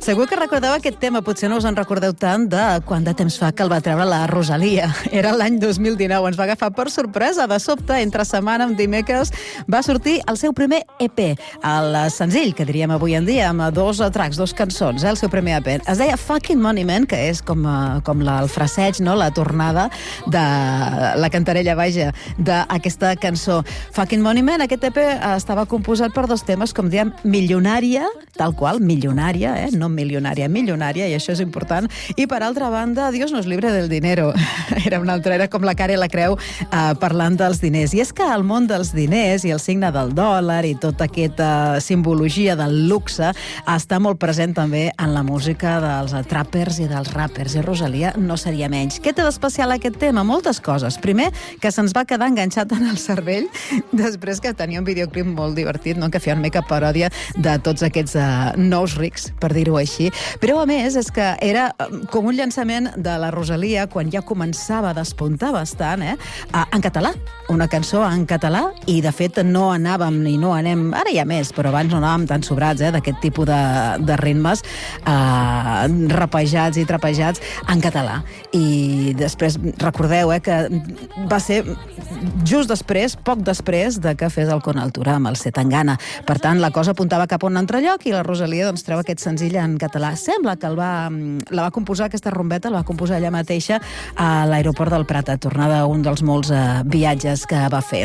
Segur que recordeu aquest tema, potser no us en recordeu tant de quant de temps fa que el va treure la Rosalia. Era l'any 2019, ens va agafar per sorpresa. De sobte, entre setmana, amb dimecres, va sortir el seu primer EP, el senzill, que diríem avui en dia, amb 2 tracks, 2 cançons, el seu primer EP. Es deia Fucking Money Man, que és com el fraseig, no? La tornada de la cantarella, vaja, d'aquesta cançó. Fucking Money Man, aquest EP estava composat per 2 temes, com diem, milionària, tal qual, milionària, no milionària, milionària, i això és important. I per altra banda, Dios nos libre del dinero. Era com la cara i la creu parlant dels diners. I és que el món dels diners i el signe del dòlar i tota aquesta simbologia del luxe està molt present també en la música dels trappers i dels rappers. I Rosalia no seria menys. Què té d'especial aquest tema? Moltes coses. Primer, que se'ns va quedar enganxat en el cervell, després que tenia un videoclip molt divertit, no? Que feia una mica paròdia de tots aquests nous rics, per dir-ho així. Però, a més, és que era com un llançament de la Rosalia quan ja començava a despuntar bastant, en català. Una cançó en català, i de fet no anàvem i no anem, ara ja més, però abans no anàvem tan sobrats d'aquest tipus de ritmes rapejats i trapejats en català. I després, recordeu que va ser just després, poc després de que fes el Con Altura amb el Se Tangana. Per tant, la cosa apuntava cap a un altre lloc i la Rosalia treu aquest senzill en català. Sembla que la va composar, aquesta rombeta, la va composar ella mateixa a l'aeroport del Prat, a tornada a un dels molts viatges que va fer.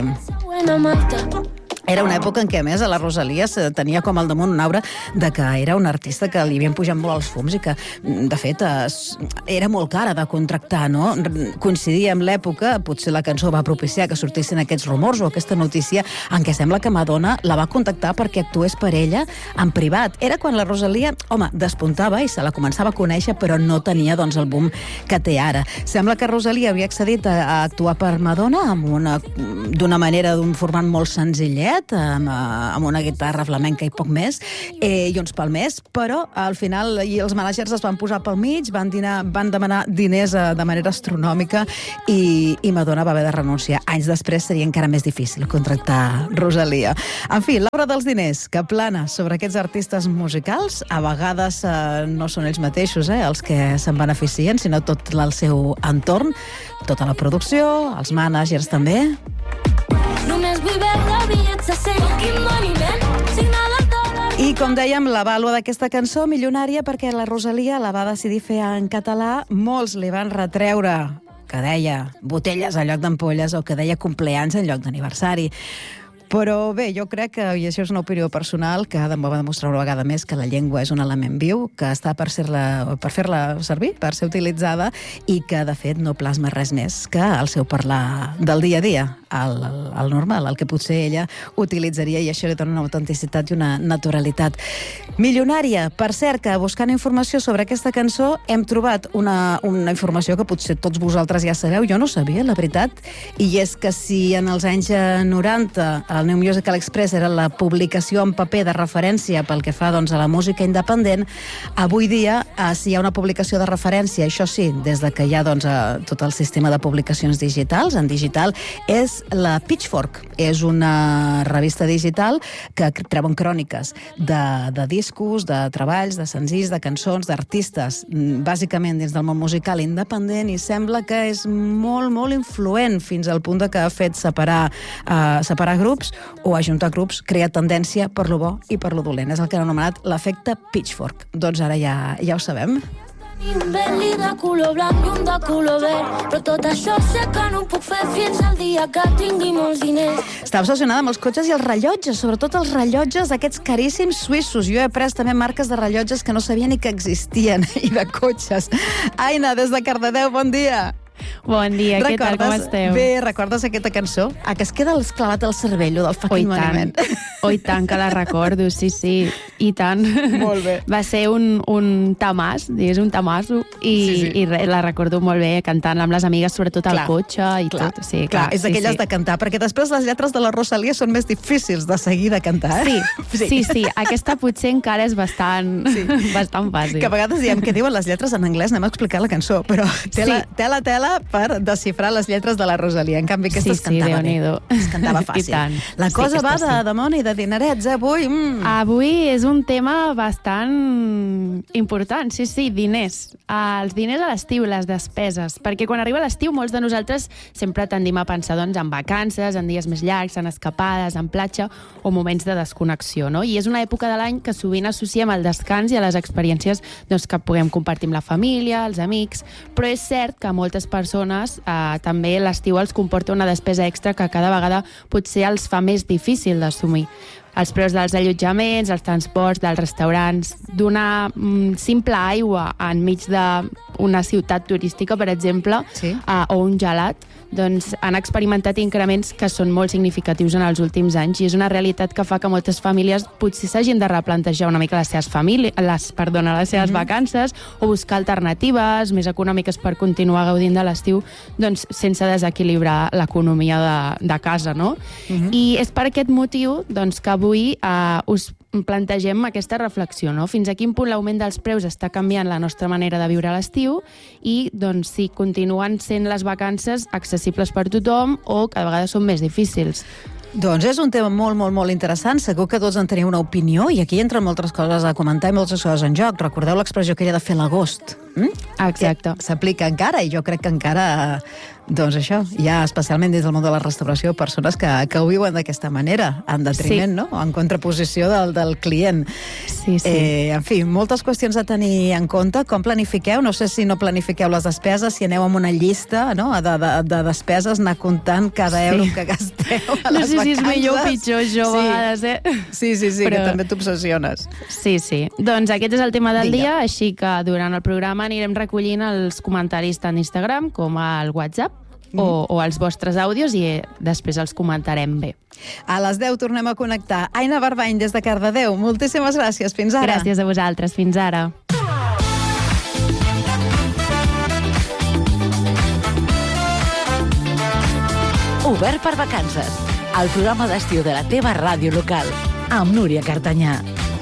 Era una època en què, a més, a la Rosalia tenia com al damunt una aura de que era una artista que li havien pujat molt els fums i que, de fet, era molt cara de contractar, no? Coincidia amb l'època, potser la cançó va propiciar que sortissin aquests rumors o aquesta notícia en què sembla que Madonna la va contactar perquè actués per ella en privat. Era quan la Rosalia, despuntava i se la començava a conèixer, però no tenia, doncs, el boom que té ara. Sembla que Rosalia havia accedit a actuar per Madonna d'una manera, d'un format molt senzillet, amb una guitarra flamenca i poc més, i uns palmers, però al final els managers es van posar pel mig, van demanar diners de manera astronòmica i Madonna va haver de renunciar. Anys després seria encara més difícil contractar Rosalia. En fi, l'obra dels diners que plana sobre aquests artistes musicals, a vegades no són ells mateixos els que se'n beneficien, sinó tot el seu entorn, tota la producció, els managers també. Només vull veure bitllets de 100. Fucking money man, signada al dòlar. I com dèiem, la vàlua d'aquesta cançó, milionària, perquè la Rosalia la va decidir fer en català. Molts li van retreure que deia botelles en lloc d'ampolles o que deia compleanys en lloc d'aniversari. Però bé, jo crec que, i això és una opinió personal, que va demostrar una vegada més que la llengua és un element viu, que està per fer-la servir, per ser utilitzada, i que, de fet, no plasma res més que el seu parlar del dia a dia, el normal, el que potser ella utilitzaria, i això li dona una autenticitat i una naturalitat. Milionària, per cert, que buscant informació sobre aquesta cançó hem trobat una informació que potser tots vosaltres ja sabeu, jo no sabia, la veritat, i és que si en els anys 90 el New Musical Express era la publicació en paper de referència pel que fa, doncs, a la música independent, avui dia, si hi ha una publicació de referència, això sí, des de que hi ha, doncs, tot el sistema de publicacions digitals, en digital, és la Pitchfork. És una revista digital que treuen cròniques de discos, de treballs, de senzills, de cançons, d'artistes, bàsicament dins del món musical independent, i sembla que és molt, molt influent, fins al punt de que ha fet separar grups o ajuntar grups, crea tendència per lo bo i per lo dolent. És el que han anomenat l'efecte Pitchfork. Doncs ara ja ho sabem. Un Bentley de color blanc i un de color verd, però tot això sé que no ho puc fer fins al dia que tingui molts diners. Està obsessionada amb els cotxes i els rellotges, sobretot els rellotges aquests caríssims suïssos. Jo he pres també marques de rellotges que no sabia ni que existien, i de cotxes. Aina, des de Cardedeu, bon dia. Bon dia, què tal, com esteu? Bé, recordes aquesta cançó? Que es queda esclavat al cervell, del Fucking Money Man. I tant que la recordo, sí, i tant. Molt bé. Va ser un tamàs, digués, un tamasso, i la recordo molt bé cantant amb les amigues, sobretot al cotxe i tot. Sí, clar, és d'aquelles de cantar, perquè després les lletres de la Rosalia són més difícils de seguir de cantar. Sí, aquesta potser encara és bastant fàcil. Que a vegades diem què diuen les lletres en anglès, anem a explicar la cançó, però tela Maria per desxifrar les lletres de la Rosalia. En canvi, aquesta es cantava bé. Es cantava fàcil. La cosa va de demoni, de dinerets, avui. Avui és un tema bastant important. Sí, diners. Els diners a l'estiu, les despeses. Perquè quan arriba l'estiu, molts de nosaltres sempre tendim a pensar en vacances, en dies més llargs, en escapades, en platja o moments de desconnexió, no? I és una època de l'any que sovint associem al descans i a les experiències que puguem compartir amb la família, els amics, però és cert que a moltes persones també l'estiu els comporta una despesa extra que cada vegada potser els fa més difícil d'assumir. Els preus dels allotjaments, els transports, dels restaurants, d'una simple aigua enmig d'una ciutat turística, per exemple, o un gelat, doncs han experimentat increments que són molt significatius en els últims anys i és una realitat que fa que moltes famílies potser s'hagin de replantejar una mica les seves vacances o buscar alternatives més econòmiques per continuar gaudint de l'estiu, doncs sense desequilibrar l'economia de casa, no? I és per aquest motiu doncs, que avui us plantegem aquesta reflexió, no? Fins a quin punt l'augment dels preus està canviant la nostra manera de viure a l'estiu i doncs, si continuen sent les vacances accessibles per tothom o cada vegada són més difícils. Doncs és un tema molt, molt, molt interessant. Segur que tots en teniu una opinió i aquí entren moltes coses a comentar i moltes coses en joc. Recordeu l'expressió que era de fer l'agost? Exacte. S'aplica encara i jo crec que encara, doncs això, hi ha especialment dins del món de la restauració persones que ho viuen d'aquesta manera, en detriment, no? En contraposició del client. Sí. En fi, moltes qüestions a tenir en compte. Com planifiqueu? No sé si no planifiqueu les despeses, si aneu amb una llista de despeses, anar comptant cada euro que gasteu a les vacances. No sé si és millor o pitjor, això, a vegades, Sí, però que també t'obsessiones. Sí. Doncs aquest és el tema del dia, així que durant el programa anirem recollint els comentaris tant d'Instagram com al WhatsApp o els vostres àudios i després els comentarem bé. A les 10 tornem a connectar. Aina Barbany, des de Cardedeu. Moltíssimes gràcies. Fins ara. Gràcies a vosaltres. Fins ara. Obert per vacances. El programa d'estiu de la teva ràdio local. Amb Núria Cartanyà.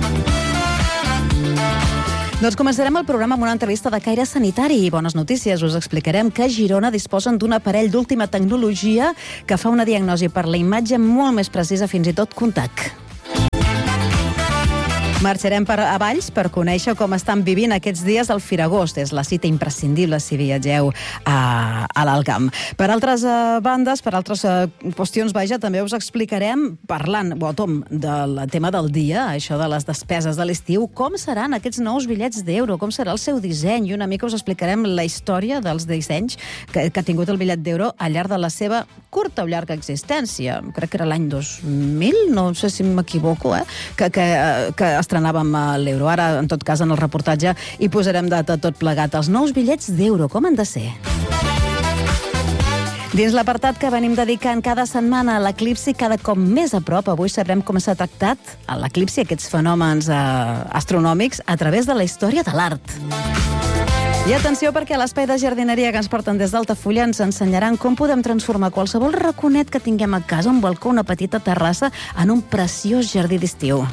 Doncs començarem el programa amb una entrevista de caire sanitari i bones notícies. Us explicarem que a Girona disposen d'un aparell d'última tecnologia que fa una diagnosi per la imatge molt més precisa, fins i tot contact. Marxarem a Valls per conèixer com estan vivint aquests dies el Firagost. És la cita imprescindible si viatgeu a l'Alcamp. Per altres bandes, per altres qüestions, també us explicarem, parlant, del tema del dia, això de les despeses de l'estiu, com seran aquests nous bitllets d'euro, com serà el seu disseny, i una mica us explicarem la història dels dissenys que ha tingut el bitllet d'euro al llarg de la seva curta o llarga existència. Crec que era l'any 2000, no sé si m'equivoco, que estrenàvem l'euro. Ara, en tot cas, en el reportatge hi posarem data tot plegat. Els nous bitllets d'euro, com han de ser? Dins l'apartat que venim dedicant cada setmana a l'eclipsi cada cop més a prop, avui sabrem com s'ha tractat a l'eclipsi aquests fenòmens astronòmics a través de la història de l'art. I atenció, perquè a l'espai de jardineria que ens porten des d'Altafulla ens ensenyaran com podem transformar qualsevol raconet que tinguem a casa, un balcó, una petita terrassa, en un preciós jardí d'estiu.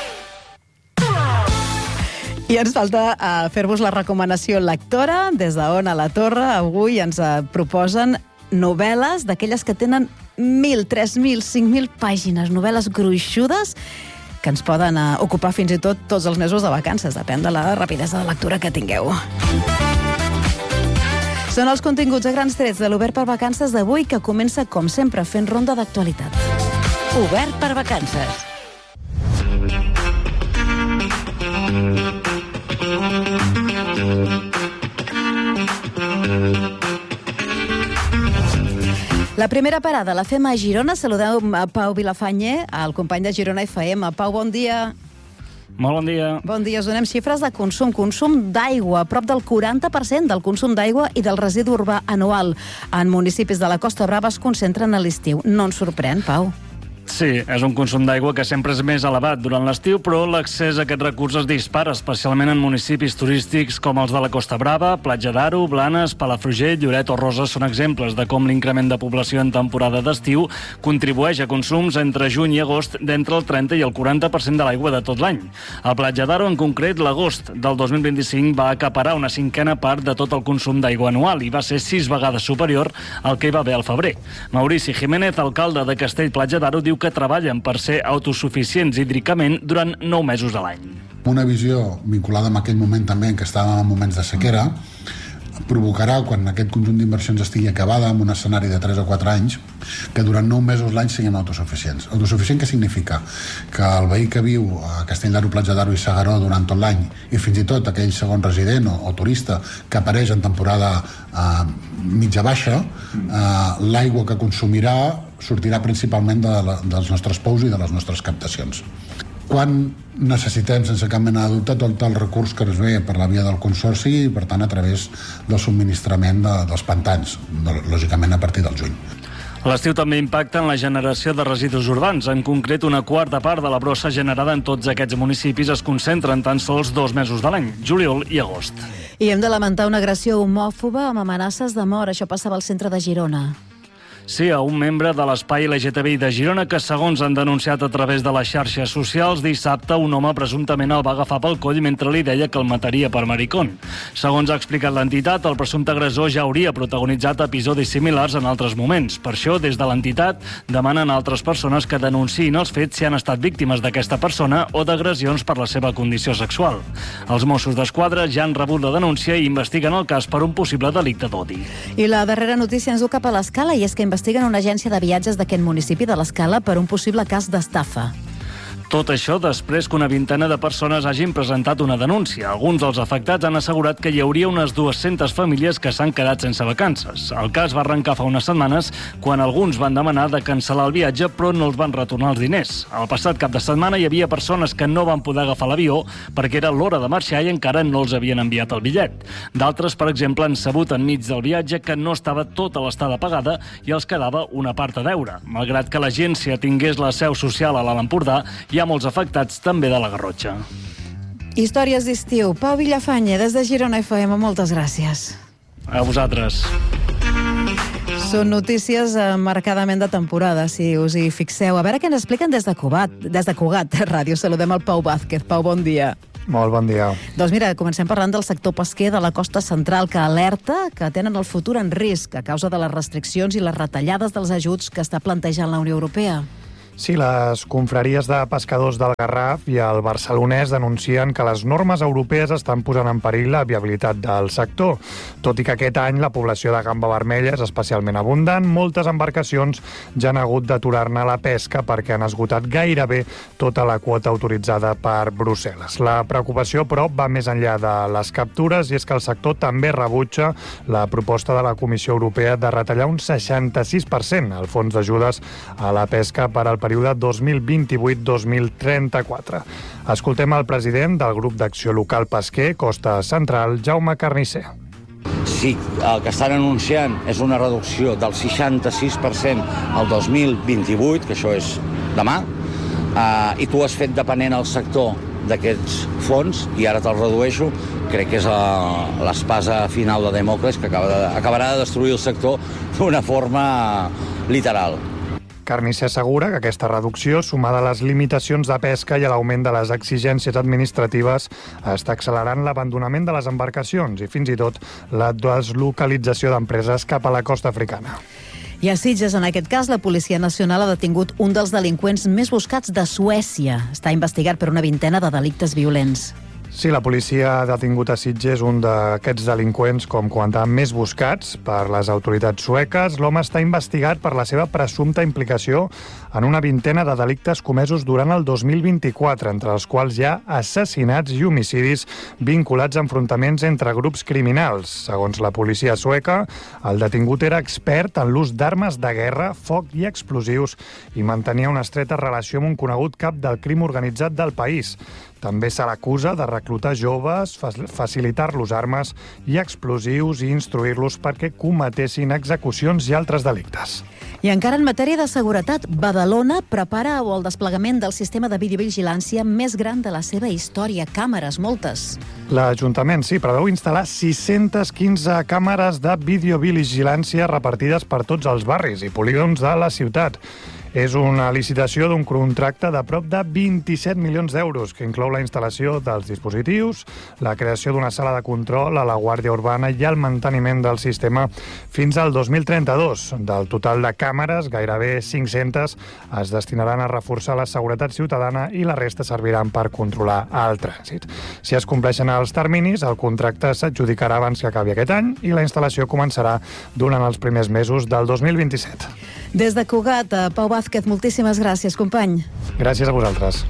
I ens falta fer-vos la recomanació lectora. Des d'On a la Torre, avui ens proposen novel·les d'aquelles que tenen 1.000, 3.000, 5.000 pàgines, novel·les gruixudes que ens poden ocupar fins i tot tots els mesos de vacances. Depèn de la rapidesa de lectura que tingueu. Són els continguts a grans trets de l'Obert per Vacances d'avui, que comença, com sempre, fent ronda d'actualitat. Obert per Vacances. La primera parada la fem a Girona. Saludeu a Pau Vilafañe, el company de Girona FM. Pau, bon dia. Molt bon dia. Bon dia. Us donem xifres de consum. Consum d'aigua, prop del 40% del consum d'aigua i del residu urbà anual en municipis de la Costa Brava es concentren a l'estiu. No ens sorprèn, Pau? Sí, és un consum d'aigua que sempre és més elevat durant l'estiu, però l'accés a aquest recurs es dispara, especialment en municipis turístics com els de la Costa Brava, Platja d'Aro, Blanes, Palafrugell, Lloret o Roses són exemples de com l'increment de població en temporada d'estiu contribueix a consums entre juny i agost d'entre el 30 i el 40% de l'aigua de tot l'any. A Platja d'Aro, en concret, l'agost del 2025 va acaparar una cinquena part de tot el consum d'aigua anual i va ser 6 vegades superior al que hi va haver al febrer. Maurici Jiménez, alcalde de Castell-Platja d'Aro, diu que treballen per ser autosuficients hídricament durant 9 mesos de l'any. Una visió vinculada amb aquell moment també en què estàvem en moments de sequera provocarà, quan aquest conjunt d'inversions estigui acabada en un escenari de 3 o 4 anys, que durant 9 mesos l'any siguin autosuficients. Autosuficient què significa? Que el veí que viu a Castell d'Aro, Platja d'Aro i S'Agaró durant tot l'any, i fins i tot aquell segon resident o turista que apareix en temporada mitja-baixa, l'aigua que consumirà sortirà principalment dels nostres pous i de les nostres captacions. Quan necessitem, sense cap mena de dubte, tot el recurs que ens ve per la via del Consorci i, per tant, a través del subministrament dels pantans, lògicament a partir del juny. L'estiu també impacta en la generació de residus urbans. En concret, una quarta part de la brossa generada en tots aquests municipis es concentra en tan sols 2 mesos de l'any, juliol i agost. I hem de lamentar una agressió homòfoba amb amenaces de mort. Això passava al centre de Girona. Sí, a un membre de l'espai LGTBI de Girona que, segons han denunciat a través de les xarxes socials, dissabte un home presumptament el va agafar pel coll mentre li deia que el mataria per maricón. Segons ha explicat l'entitat, el presumpte agressor ja hauria protagonitzat episodis similars en altres moments. Per això, des de l'entitat, demanen a altres persones que denunciïn els fets si han estat víctimes d'aquesta persona o d'agressions per la seva condició sexual. Els Mossos d'Esquadra ja han rebut la denúncia i investiguen el cas per un possible delicte d'odi. I la darrera notícia ens du cap a l'Escala, i és que investiguen una agència de viatges d'aquest municipi de l'Escala per un possible cas d'estafa. Tot això després que una vintena de persones hagin presentat una denúncia. Alguns dels afectats han assegurat que hi hauria unes 200 famílies que s'han quedat sense vacances. El cas va arrencar fa unes setmanes quan alguns van demanar de cancel·lar el viatge però no els van retornar els diners. El passat cap de setmana hi havia persones que no van poder agafar l'avió perquè era l'hora de marxar i encara no els havien enviat el bitllet. D'altres, per exemple, han sabut enmig del viatge que no estava tota l'estada pagada i els quedava una part a deure. Malgrat que l'agència tingués la seu social a l'Alt Empordà, hi ha molts afectats també de la Garrotxa. Històries d'estiu. Pau Villafanya, des de Girona FM, moltes gràcies. A vosaltres. Són notícies marcadament de temporada, si us hi fixeu. A veure què ens expliquen des de Cugat Ràdio. Saludem el Pau Vázquez. Pau, bon dia. Molt bon dia. Doncs mira, comencem parlant del sector pesquer de la costa central, que alerta que tenen el futur en risc a causa de les restriccions i les retallades dels ajuts que està plantejant la Unió Europea. Sí, les confraries de pescadors del Garraf i el barcelonès denuncien que les normes europees estan posant en perill la viabilitat del sector. Tot i que aquest any la població de gamba vermella és especialment abundant, moltes embarcacions ja han hagut d'aturar-ne la pesca perquè han esgotat gairebé tota la quota autoritzada per Brussel·les. La preocupació, però, va més enllà de les captures i és que el sector també rebutja la proposta de la Comissió Europea de retallar un 66% el fons d'ajudes a la pesca per al període 2028-2034. Escoltem el president del grup d'acció local pesquer Costa Central, Jaume Carnisser. Si el que estan anunciant és una reducció del 66% al 2028, que això és demà, i tu has fet dependent el sector d'aquests fons i ara te'l redueixo, crec que és l'espasa final de Dèmocles que acabarà de destruir el sector d'una forma literal. Carnisser assegura que aquesta reducció, sumada a les limitacions de pesca i a l'augment de les exigències administratives, està accelerant l'abandonament de les embarcacions i fins i tot la deslocalització d'empreses cap a la costa africana. I a Sitges, en aquest cas, la Policia Nacional ha detingut un dels delinqüents més buscats de Suècia. Està investigat per una vintena de delictes violents. Sí, la policia ha detingut a Sitges un d'aquests delinqüents, com comentàvem, més buscats per les autoritats sueques. L'home està investigat per la seva presumpta implicació en una vintena de delictes comesos durant el 2024, entre els quals hi ha assassinats i homicidis vinculats a enfrontaments entre grups criminals. Segons la policia sueca, el detingut era expert en l'ús d'armes de guerra, foc i explosius i mantenia una estreta relació amb un conegut cap del crim organitzat del país. També se l'acusa de reclutar joves, facilitar-los armes i explosius i instruir-los perquè cometessin execucions i altres delictes. I encara en matèria de seguretat, Badalona prepara el desplegament del sistema de videovigilància més gran de la seva història. Càmeres, moltes. L'Ajuntament, sí, preveu instal·lar 615 càmeres de videovigilància repartides per tots els barris i polígons de la ciutat. És una licitació d'un contracte de prop de 27 milions d'euros, que inclou la instal·lació dels dispositius, la creació d'una sala de control a la Guàrdia Urbana i el manteniment del sistema fins al 2032. Del total de càmeres, gairebé 500 es destinaran a reforçar la seguretat ciutadana i la resta serviran per controlar el trànsit. Si es compleixen els terminis, el contracte s'adjudicarà abans que acabi aquest any i la instal·lació començarà durant els primers mesos del 2027. Des de Cugat, Pau Vázquez, moltíssimes gràcies, company. Gràcies a vosaltres.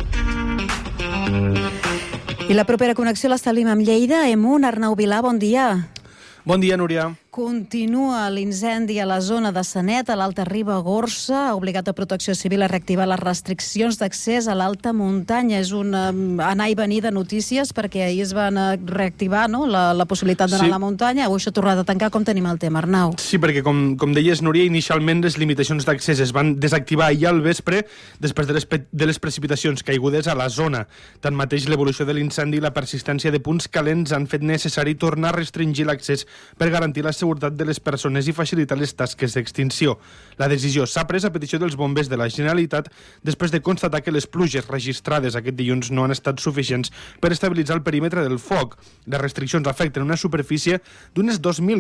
I la propera connexió l'establim amb Lleida. Emun, Arnau Vilà, bon dia. Bon dia, Núria. Continua l'incendi a la zona de Sanet, a l'Alta Ribagorça. Ha obligat a Protecció Civil a reactivar les restriccions d'accés a l'alta muntanya. És un anar i venir de notícies, perquè ahir es van reactivar, no?, la possibilitat d'anar a la muntanya. Avui s'ha tornat a tancar. Com tenim el tema, Arnau? Sí, perquè, com deies, Núria, inicialment les limitacions d'accés es van desactivar ahir al vespre després de les precipitacions caigudes a la zona. Tanmateix, l'evolució de l'incendi i la persistència de punts calents han fet necessari tornar a restringir l'accés per garantir la seguretat de les persones i facilitar les tasques d'extinció. La decisió s'ha pres a petició dels bombers de la Generalitat després de constatar que les pluges registrades aquest dilluns no han estat suficients per estabilitzar el perímetre del foc. Les restriccions afecten una superfície d'unes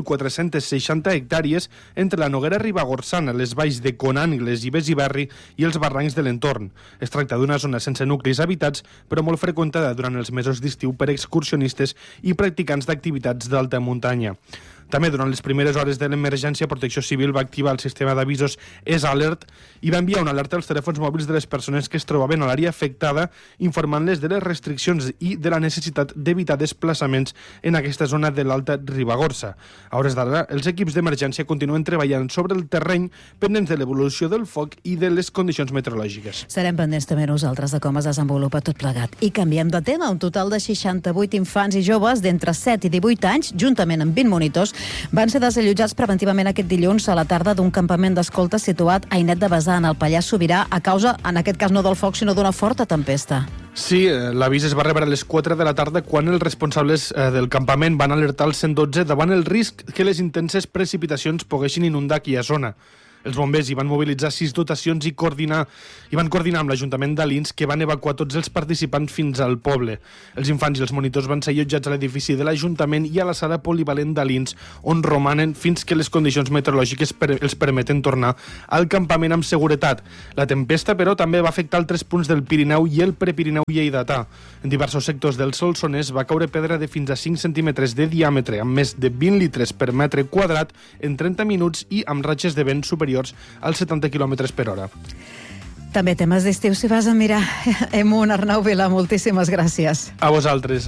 2.460 hectàrees entre la Noguera Ribagorçana, les valls de Conàngles i Besiberri i els barrancs de l'entorn. Es tracta d'una zona sense nuclis habitats, però molt freqüentada durant els mesos d'estiu per excursionistes i practicants d'activitats d'alta muntanya. També durant les primeres hores de l'emergència, Protecció Civil va activar el sistema d'avisos ESAlert i va enviar una alerta als telèfons mòbils de les persones que es trobaven a l'àrea afectada, informant-les de les restriccions i de la necessitat d'evitar desplaçaments en aquesta zona de l'Alta Ribagorça. A hores d'ara, els equips d'emergència continuen treballant sobre el terreny pendents de l'evolució del foc i de les condicions meteorològiques. Serem pendents també nosaltres de com es desenvolupa tot plegat. I canviem de tema. Un total de 68 infants i joves d'entre 7 i 18 anys, juntament amb 20 monitors, van ser desallotjats preventivament aquest dilluns a la tarda d'un campament d'escolta situat a Ainet de Besar, en el Pallars Sobirà, a causa, en aquest cas no del foc, sinó d'una forta tempesta. Sí, l'avís es va rebre a les 4 de la tarda quan els responsables del campament van alertar el 112 davant el risc que les intenses precipitacions poguessin inundar aquella zona. Els bombers hi van mobilitzar 6 dotacions i van coordinar amb l'Ajuntament d'Alins, que van evacuar tots els participants fins al poble. Els infants i els monitors van ser allotjats a l'edifici de l'Ajuntament i a la sala polivalent d'Alins, on romanen fins que les condicions meteorològiques els permeten tornar al campament amb seguretat. La tempesta, però, també va afectar altres punts del Pirineu i el Prepirineu lleidatà. En diversos sectors del Solsonès va caure pedra de fins a 5 centímetres de diàmetre, amb més de 20 litres per metre quadrat en 30 minuts i amb ratxes de vent superiors als 70 km per hora. També temes d'estiu, si vas a mirar. Emun, Arnau Vilà, moltíssimes gràcies. A vosaltres.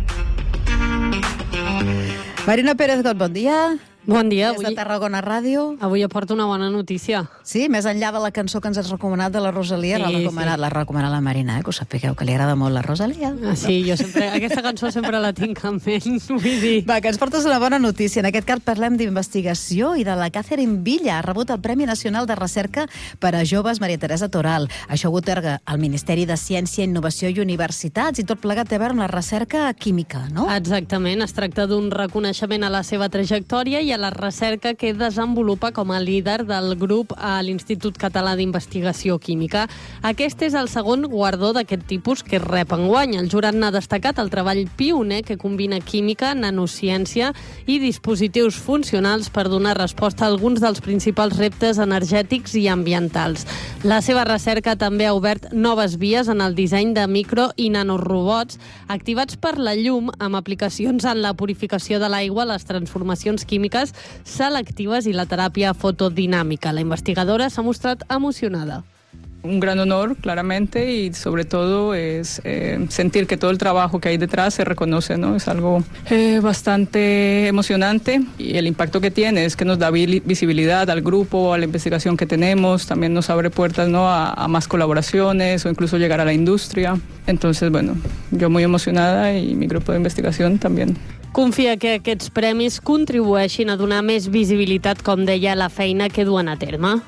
Marina Pérez Got, bon dia. Bon dia. Des de Tarragona Ràdio. Avui aporto una bona notícia. Sí, més enllà de la cançó que ens has recomanat de la Rosalia, l'ha recomanat la Marina, que ho sapigueu, que li agrada molt la Rosalia. Sí, jo sempre, aquesta cançó sempre la tinc en ment, vull dir. Va, que ens portes una bona notícia. En aquest cas parlem d'investigació i de la Catherine Villa. Ha rebut el Premi Nacional de Recerca per a Joves Maria Teresa Toral. Això ho otorga el Ministeri de Ciència, Innovació i Universitats, i tot plegat té a veure amb la recerca química, no? Exactament, es tracta d'un reconeixement a la seva trajectòria i a la recerca que desenvolupa com a líder del grup a l'Institut Català d'Investigació Química. Aquest és el segon guardó d'aquest tipus que rep enguany. El jurat n'ha destacat el treball pioner que combina química, nanociència i dispositius funcionals per donar resposta a alguns dels principals reptes energètics i ambientals. La seva recerca també ha obert noves vies en el disseny de micro i nanorobots activats per la llum, amb aplicacions en la purificació de l'aigua, les transformacions químiques selectives i la teràpia fotodinàmica. La investigadora s'ha mostrat emocionada. Un gran honor, claramente, y sobre todo es sentir que todo el trabajo que hay detrás se reconoce, ¿no? Es algo bastante emocionante y el impacto que tiene es que nos da visibilidad al grupo, a la investigación que tenemos, también nos abre puertas, ¿no?, a más colaboraciones o incluso llegar a la industria. Entonces, bueno, yo muy emocionada y mi grupo de investigación también. Confia que aquests premis contribueixin a donar més visibilitat, com deia, a la feina que duen a terme.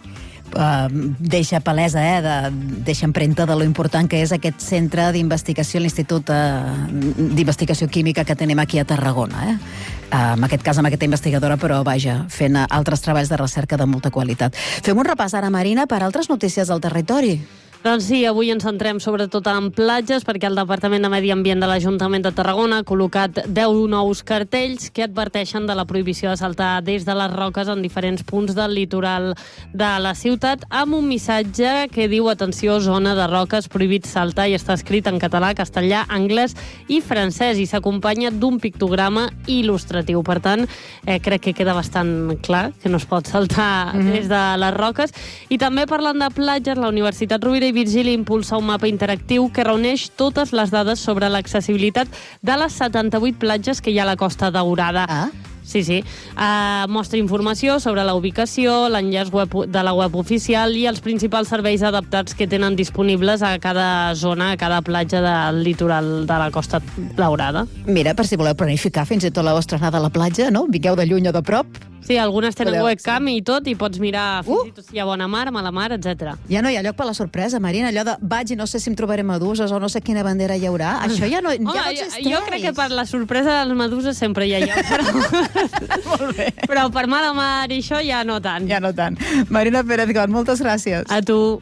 deixa palesa, deixa empremta de lo important que és aquest centre d'investigació, l'Institut d'Investigació Química que tenim aquí a Tarragona. En aquest cas amb aquesta investigadora, però vaja, fent altres treballs de recerca de molta qualitat. Fem un repàs ara, Marina, per altres notícies del territori. Doncs sí, avui ens centrem sobretot en platges perquè el Departament de Medi Ambient de l'Ajuntament de Tarragona ha col·locat 10 nous cartells que adverteixen de la prohibició de saltar des de les roques en diferents punts del litoral de la ciutat amb un missatge que diu atenció, zona de roques, prohibit saltar, i està escrit en català, castellà, anglès i francès i s'acompanya d'un pictograma il·lustratiu. Per tant, crec que queda bastant clar que no es pot saltar des de les roques. I també parlant de platges, la Universitat Rovira i Virgili impulsa un mapa interactiu que reuneix totes les dades sobre l'accessibilitat de les 78 platges que hi ha a la Costa Daurada. Sí. Mostra informació sobre la ubicació, l'enllaç de la web oficial i els principals serveis adaptats que tenen disponibles a cada zona, a cada platja del litoral de la Costa Daurada. Mira, per si voleu planificar fins i tot la vostra anada a la platja, no? Vingueu de lluny o de prop. Sí, algunes tenen webcam i tot, i pots mirar fins i tot si hi ha bona mar, mala mar, etc. Ja no hi ha lloc per la sorpresa, Marina, allò de vaig i no sé si em trobaré meduses o no sé quina bandera hi haurà. Això ja no existeix. Jo crec que per la sorpresa de les meduses sempre hi ha lloc, però per mala mar i això ja no tant. Ja no tant. Marina Pérez-Got, moltes gràcies. A tu.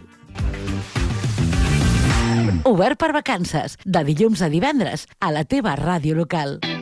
Obert per vacances, de dilluns a divendres, a la teva ràdio local.